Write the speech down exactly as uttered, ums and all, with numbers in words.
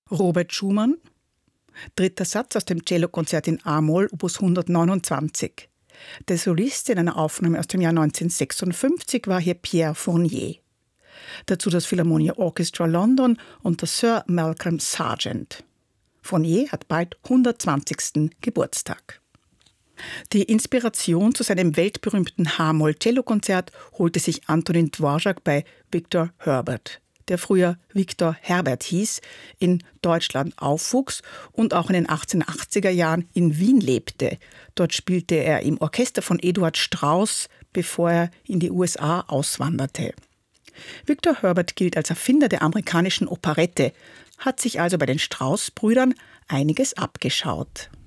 Robert Schumann, dritter Satz aus dem Cellokonzert in A-Moll, Opus hundertneunundzwanzig. Der Solist in einer Aufnahme aus dem Jahr neunzehnhundertsechsundfünfzig war hier Pierre Fournier. Dazu das Philharmonia Orchestra London und der Sir Malcolm Sargent. Fournier hat bald hundertzwanzigsten Geburtstag. Die Inspiration zu seinem weltberühmten H-Moll-Cellokonzert holte sich Antonin Dvorak bei Victor Herbert, der früher Victor Herbert hieß, in Deutschland aufwuchs und auch in den achtzehnhundertachtziger Jahren in Wien lebte. Dort spielte er im Orchester von Eduard Strauss, bevor er in die U S A auswanderte. Victor Herbert gilt als Erfinder der amerikanischen Operette, hat sich also bei den Strauss-Brüdern einiges abgeschaut.